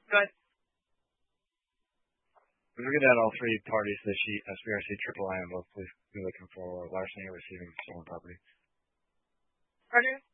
Go ahead. We're looking at all three parties to the sheet, SBRC, Triple I, and both please be looking for larceny or receiving stolen property. Roger.